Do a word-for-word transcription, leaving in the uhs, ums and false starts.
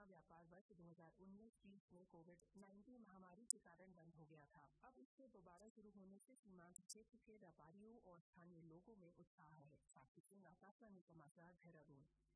व्यापार वर्ष दो हज़ार उन्नीस बीस में कोविड उन्नीस महामारी के कारण बंद हो गया था। अब इसके दोबारा शुरू होने से सीमांत क्षेत्र के व्यापारियों और स्थानीय लोगों में उत्साह है। साथ ही आकाशवाणी समाचार देहरादून।